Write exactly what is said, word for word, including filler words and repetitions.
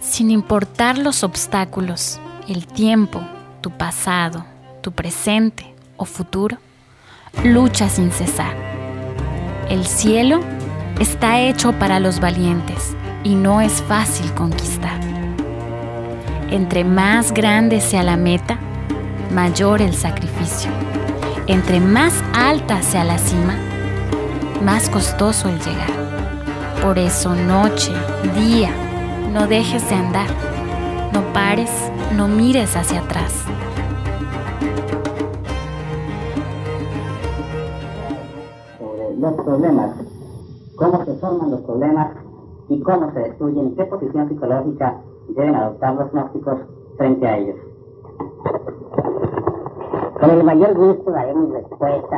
Sin importar los obstáculos, el tiempo, tu pasado, tu presente o futuro, lucha sin cesar. El cielo está hecho para los valientes y no es fácil conquistar. Entre más grande sea la meta, mayor el sacrificio. Entre más alta sea la cima, más costoso el llegar. Por eso noche, día, no dejes de andar. No pares, no mires hacia atrás. Sobre los problemas, cómo se forman los problemas y cómo se destruyen y qué posición psicológica deben adoptar los gnósticos frente a ellos. Con el mayor gusto daremos respuesta